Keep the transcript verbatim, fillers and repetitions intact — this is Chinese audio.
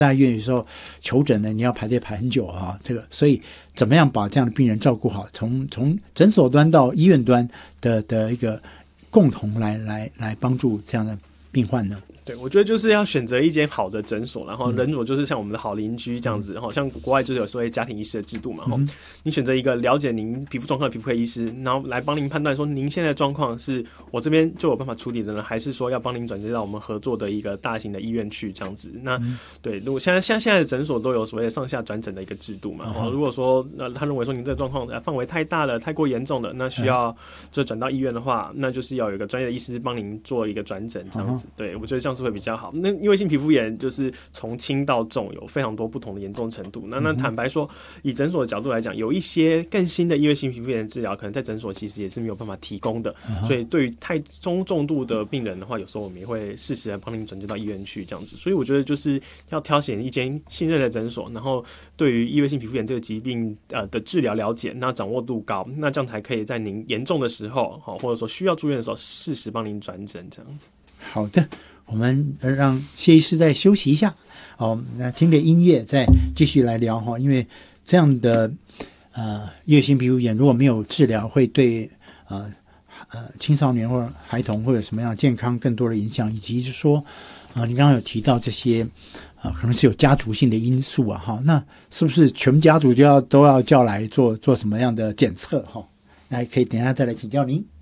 大医院有时候求诊呢，你要排队排很久啊，这个，所以怎么样把这样的病人照顾好，从从诊所端到医院端的的一个共同来来来帮助这样的病患呢？ 对，我觉得就是要选择一间好的诊所，然后诊所就是像我们的好邻居这样子，嗯、像国外就是有所谓家庭医师的制度嘛，嗯、你选择一个了解您皮肤状况的皮肤科医师，然后来帮您判断说您现在的状况是我这边就有办法处理的呢，还是说要帮您转接到我们合作的一个大型的医院去这样子。那、嗯、对，如果现在像现在的诊所都有所谓的上下转诊的一个制度嘛，嗯、如果说那他认为说您这个状况范围太大了，太过严重了，那需要就转到医院的话，那就是要有一个专业的医师帮您做一个转诊这样子。嗯、对，我觉得这样是会比较好。那因为性皮肤炎就是从轻到重有非常多不同的严重程度。那那坦白说，以诊所的角度来讲，有一些更新的异位性皮肤炎治疗，可能在诊所其实也是没有办法提供的。Uh-huh. 所以对于太中重度的病人的话，有时候我们也会适时的帮您转接到医院去这样子。所以我觉得就是要挑选一间信任的诊所，然后对于异位性皮肤炎这个疾病呃的治疗了解，那掌握度高，那这样才可以在您严重的时候，或者说需要住院的时候，适时帮您转诊这样子。 好的。我们让谢医师再休息一下，好，那听着音乐再继续来聊哈。因为这样的呃异位性皮肤炎如果没有治疗，会对呃呃青少年或者孩童会有什么样的健康更多的影响，以及就是说呃你刚刚有提到这些呃可能是有家族性的因素啊哈，那是不是全家族就要都要叫来做做什么样的检测哈？来，可以等一下再来请教您。